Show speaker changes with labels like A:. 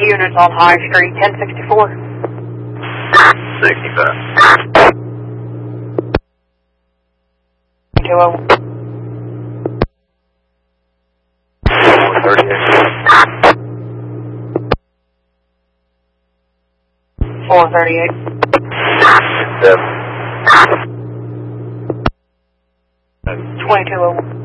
A: Units on High Street, 1064.
B: 65.
A: 201. 438.
B: 7.
A: 2201.